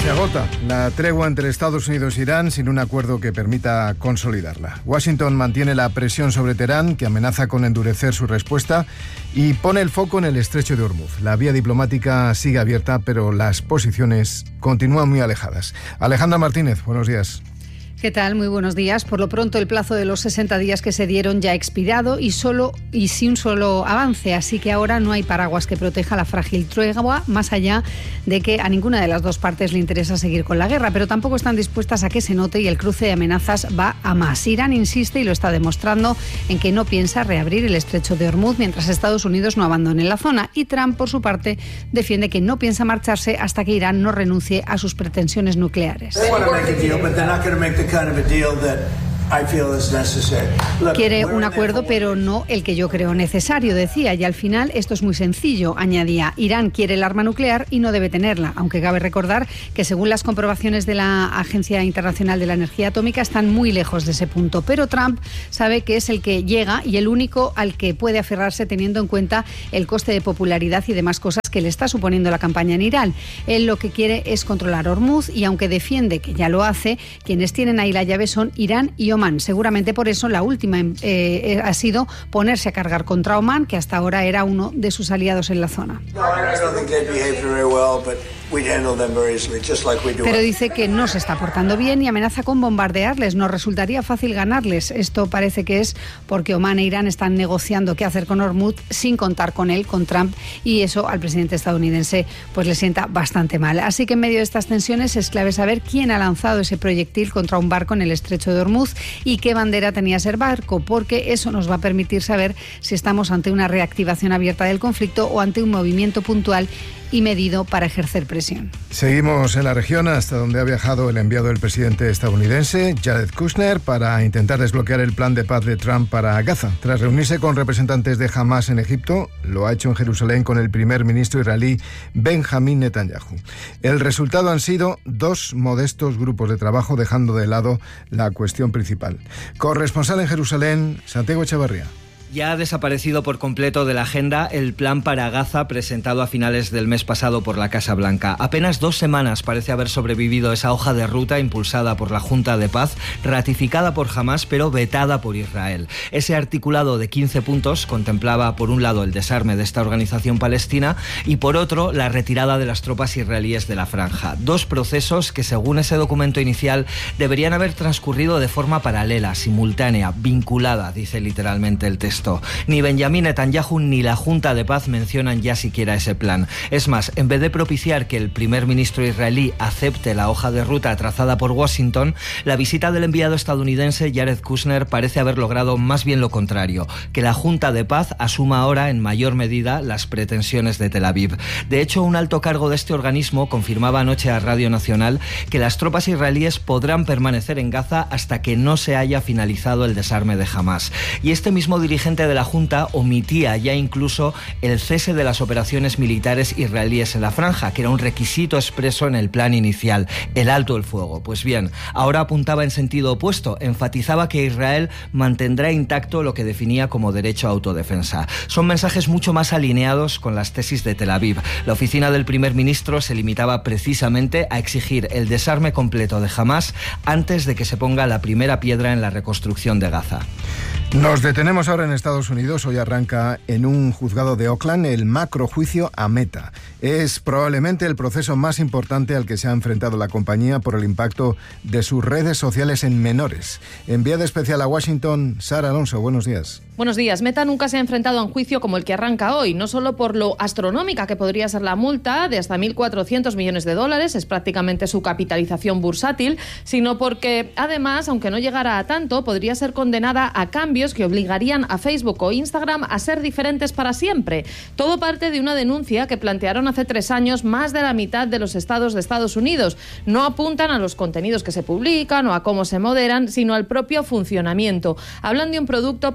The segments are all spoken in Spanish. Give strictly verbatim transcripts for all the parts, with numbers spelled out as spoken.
Se agota la tregua entre Estados Unidos e Irán sin un acuerdo que permita consolidarla. Washington mantiene la presión sobre Teherán, que amenaza con endurecer su respuesta, y pone el foco en el estrecho de Hormuz. La vía diplomática sigue abierta, pero las posiciones continúan muy alejadas. Alejandra Martínez, buenos días. ¿Qué tal? Muy buenos días. Por lo pronto, el plazo de los sesenta días que se dieron ya ha expirado y solo y sin un solo avance, así que ahora no hay paraguas que proteja la frágil tregua, más allá de que a ninguna de las dos partes le interesa seguir con la guerra, pero tampoco están dispuestas a que se note y el cruce de amenazas va a más. Irán insiste y lo está demostrando en que no piensa reabrir el estrecho de Hormuz mientras Estados Unidos no abandone la zona, y Trump, por su parte, defiende que no piensa marcharse hasta que Irán no renuncie a sus pretensiones nucleares. Quiere un acuerdo, pero no el que yo creo necesario, decía, y al final esto es muy sencillo, añadía. Irán quiere el arma nuclear y no debe tenerla, aunque cabe recordar que según las comprobaciones de la Agencia Internacional de la Energía Atómica están muy lejos de ese punto, pero Trump sabe que es el que llega y el único al que puede aferrarse teniendo en cuenta el coste de popularidad y demás cosas que le está suponiendo la campaña en Irán. Él lo que quiere es controlar Hormuz y aunque defiende que ya lo hace, quienes tienen ahí la llave son Irán y Omán. Seguramente por eso la última eh, ha sido ponerse a cargar contra Omán, que hasta ahora era uno de sus aliados en la zona. Pero dice que no se está portando bien y amenaza con bombardearles. Nos resultaría fácil ganarles. Esto parece que es porque Omán e Irán están negociando qué hacer con Hormuz sin contar con él, con Trump, y eso al presidente estadounidense pues le sienta bastante mal. Así que en medio de estas tensiones es clave saber quién ha lanzado ese proyectil contra un barco en el estrecho de Hormuz y qué bandera tenía ese barco, porque eso nos va a permitir saber si estamos ante una reactivación abierta del conflicto o ante un movimiento puntual y medido para ejercer presión. Seguimos en la región hasta donde ha viajado el enviado del presidente estadounidense, Jared Kushner, para intentar desbloquear el plan de paz de Trump para Gaza. Tras reunirse con representantes de Hamás en Egipto, lo ha hecho en Jerusalén con el primer ministro israelí Benjamín Netanyahu. El resultado han sido dos modestos grupos de trabajo, dejando de lado la cuestión principal. Corresponsal en Jerusalén, Santiago Echevarría. Ya ha desaparecido por completo de la agenda el plan para Gaza presentado a finales del mes pasado por la Casa Blanca. Apenas dos semanas parece haber sobrevivido esa hoja de ruta impulsada por la Junta de Paz, ratificada por Hamás pero vetada por Israel. Ese articulado de quince puntos contemplaba por un lado el desarme de esta organización palestina y por otro la retirada de las tropas israelíes de la franja. Dos procesos que según ese documento inicial deberían haber transcurrido de forma paralela, simultánea, vinculada, dice literalmente el texto. Ni Benjamín Netanyahu ni la Junta de Paz mencionan ya siquiera ese plan. Es más, en vez de propiciar que el primer ministro israelí acepte la hoja de ruta trazada por Washington, la visita del enviado estadounidense Jared Kushner parece haber logrado más bien lo contrario, que la Junta de Paz asuma ahora en mayor medida las pretensiones de Tel Aviv. De hecho, un alto cargo de este organismo confirmaba anoche a Radio Nacional que las tropas israelíes podrán permanecer en Gaza hasta que no se haya finalizado el desarme de Hamás. Y este mismo dirigente de la Junta omitía ya incluso el cese de las operaciones militares israelíes en la franja, que era un requisito expreso en el plan inicial, el alto el fuego. Pues bien, ahora apuntaba en sentido opuesto, enfatizaba que Israel mantendrá intacto lo que definía como derecho a autodefensa. Son mensajes mucho más alineados con las tesis de Tel Aviv. La oficina del primer ministro se limitaba precisamente a exigir el desarme completo de Hamás antes de que se ponga la primera piedra en la reconstrucción de Gaza. Nos detenemos ahora en Estados Unidos. Hoy arranca en un juzgado de Oakland el macrojuicio a Meta. Es probablemente el proceso más importante al que se ha enfrentado la compañía por el impacto de sus redes sociales en menores. Enviada especial a Washington, Sara Alonso, buenos días. Buenos días. Meta nunca se ha enfrentado a un juicio como el que arranca hoy, no solo por lo astronómica que podría ser la multa de hasta mil cuatrocientos millones de dólares, es prácticamente su capitalización bursátil, sino porque, además, aunque no llegara a tanto, podría ser condenada a cambios que obligarían a Facebook o Instagram a ser diferentes para siempre. Todo parte de una denuncia que plantearon hace tres años más de la mitad de los estados de Estados Unidos. No apuntan a los contenidos que se publican o a cómo se moderan, sino al propio funcionamiento. Hablan de un producto pensado para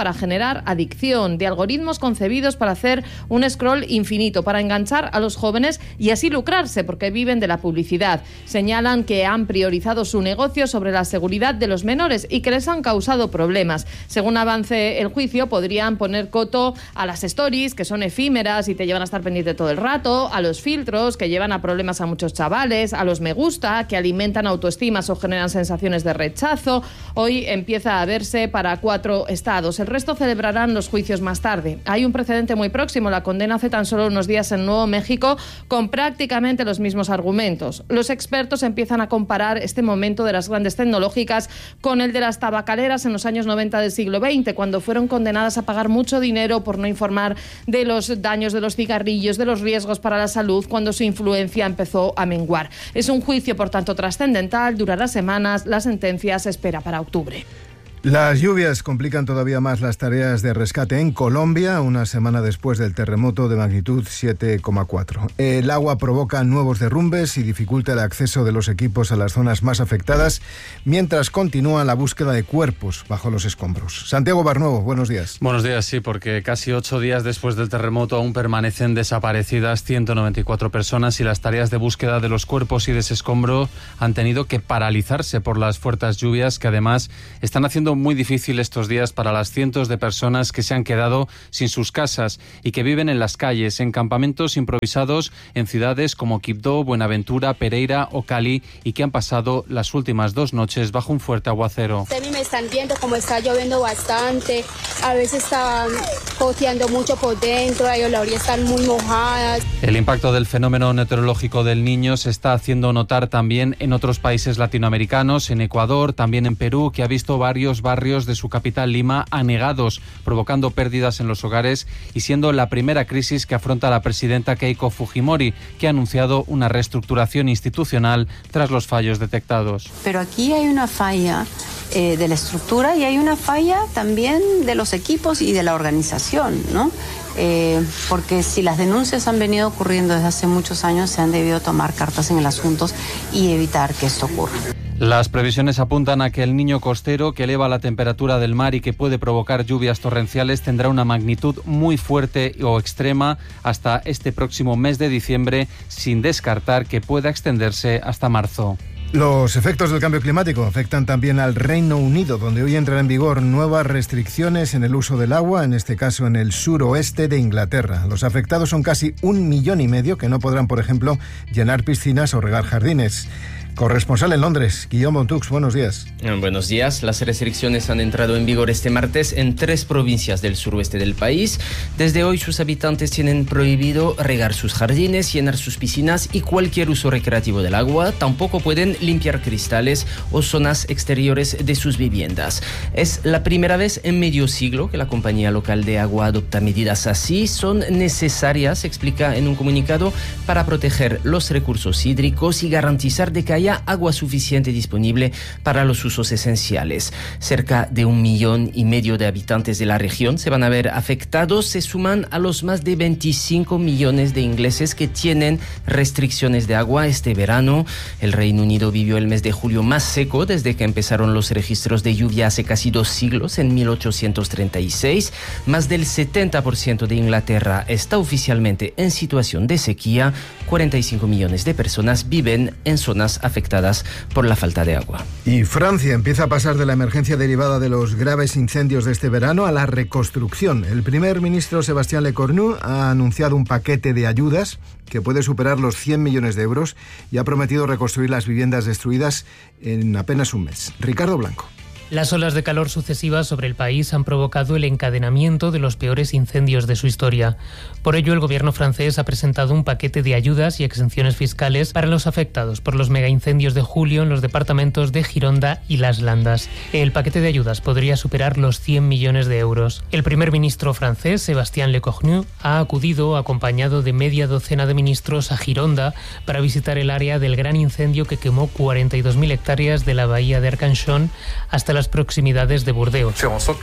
para generar adicción, de algoritmos concebidos para hacer un scroll infinito, para enganchar a los jóvenes y así lucrarse, porque viven de la publicidad. Señalan que han priorizado su negocio sobre la seguridad de los menores y que les han causado problemas. Según avance el juicio, podrían poner coto a las stories, que son efímeras y te llevan a estar pendiente todo el rato, a los filtros, que llevan a problemas a muchos chavales, a los me gusta, que alimentan autoestimas o generan sensaciones de rechazo. Hoy empieza a verse para cuatro estados. El resto celebrarán los juicios más tarde. Hay un precedente muy próximo, la condena hace tan solo unos días en Nuevo México, con prácticamente los mismos argumentos. Los expertos empiezan a comparar este momento de las grandes tecnológicas con el de las tabacaleras en los años noventa del siglo veinte, cuando fueron condenadas a pagar mucho dinero por no informar de los daños de los cigarrillos, de los riesgos para la salud, cuando su influencia empezó a menguar. Es un juicio, por tanto, trascendental, durará semanas, la sentencia se espera para octubre. Las lluvias complican todavía más las tareas de rescate en Colombia, una semana después del terremoto de magnitud siete coma cuatro. El agua provoca nuevos derrumbes y dificulta el acceso de los equipos a las zonas más afectadas, mientras continúa la búsqueda de cuerpos bajo los escombros. Santiago Barnuevo, buenos días. Buenos días, sí, porque casi ocho días después del terremoto aún permanecen desaparecidas ciento noventa y cuatro personas y las tareas de búsqueda de los cuerpos y desescombro han tenido que paralizarse por las fuertes lluvias que además están haciendo muy difícil estos días para las cientos de personas que se han quedado sin sus casas y que viven en las calles, en campamentos improvisados en ciudades como Quibdó, Buenaventura, Pereira o Cali y que han pasado las últimas dos noches bajo un fuerte aguacero. Ustedes me están viendo como está lloviendo bastante, a veces está goteando mucho por dentro, ellos la orilla están muy mojadas. El impacto del fenómeno meteorológico del Niño se está haciendo notar también en otros países latinoamericanos, en Ecuador, también en Perú, que ha visto varios barrios de su capital Lima anegados, provocando pérdidas en los hogares y siendo la primera crisis que afronta la presidenta Keiko Fujimori, que ha anunciado una reestructuración institucional tras los fallos detectados. Pero aquí hay una falla eh, de la estructura y hay una falla también de los equipos y de la organización, ¿no? Eh, porque si las denuncias han venido ocurriendo desde hace muchos años, se han debido tomar cartas en el asunto y evitar que esto ocurra. Las previsiones apuntan a que el Niño costero, que eleva la temperatura del mar y que puede provocar lluvias torrenciales, tendrá una magnitud muy fuerte o extrema hasta este próximo mes de diciembre, sin descartar que pueda extenderse hasta marzo. Los efectos del cambio climático afectan también al Reino Unido, donde hoy entran en vigor nuevas restricciones en el uso del agua, en este caso en el suroeste de Inglaterra. Los afectados son casi un millón y medio que no podrán, por ejemplo, llenar piscinas o regar jardines. Corresponsal en Londres, Guillaume Montux, buenos días. Buenos días. Las restricciones han entrado en vigor este martes en tres provincias del suroeste del país. Desde hoy sus habitantes tienen prohibido regar sus jardines, llenar sus piscinas y cualquier uso recreativo del agua. Tampoco pueden limpiar cristales o zonas exteriores de sus viviendas. Es la primera vez en medio siglo que la compañía local de agua adopta medidas así. Son necesarias, explica en un comunicado, para proteger los recursos hídricos y garantizar de que haya agua suficiente disponible para los usos esenciales. Cerca de un millón y medio de habitantes de la región se van a ver afectados. Se suman a los más de veinticinco millones de ingleses que tienen restricciones de agua este verano. El Reino Unido vivió el mes de julio más seco desde que empezaron los registros de lluvia hace casi dos siglos, en mil ochocientos treinta y seis. Más del setenta por ciento de Inglaterra está oficialmente en situación de sequía. cuarenta y cinco millones de personas viven en zonas afectadas afectadas por la falta de agua. Y Francia empieza a pasar de la emergencia derivada de los graves incendios de este verano a la reconstrucción. El primer ministro Sébastien Lecornu ha anunciado un paquete de ayudas que puede superar los cien millones de euros y ha prometido reconstruir las viviendas destruidas en apenas un mes. Ricardo Blanco. Las olas de calor sucesivas sobre el país han provocado el encadenamiento de los peores incendios de su historia. Por ello, el gobierno francés ha presentado un paquete de ayudas y exenciones fiscales para los afectados por los megaincendios de julio en los departamentos de Gironda y Las Landas. El paquete de ayudas podría superar los cien millones de euros. El primer ministro francés, Sébastien Lecornu, ha acudido acompañado de media docena de ministros a Gironda para visitar el área del gran incendio que quemó cuarenta y dos mil hectáreas de la bahía de Arcachon hasta las proximidades de Burdeos.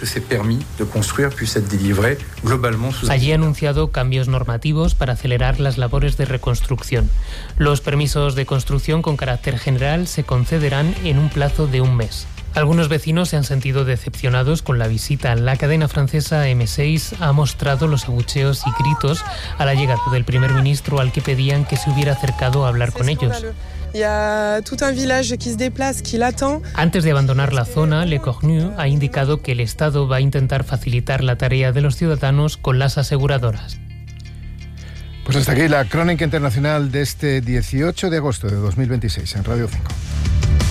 Allí ha anunciado cambios normativos para acelerar las labores de reconstrucción. Los permisos de construcción con carácter general se concederán en un plazo de un mes. Algunos vecinos se han sentido decepcionados con la visita. La cadena francesa eme seis ha mostrado los abucheos y gritos a la llegada del primer ministro, al que pedían que se hubiera acercado a hablar con ellos. Antes de abandonar la zona, Le Cornu ha indicado que el Estado va a intentar facilitar la tarea de los ciudadanos con las aseguradoras. Pues hasta aquí la crónica internacional de este dieciocho de agosto de dos mil veintiséis en Radio cinco.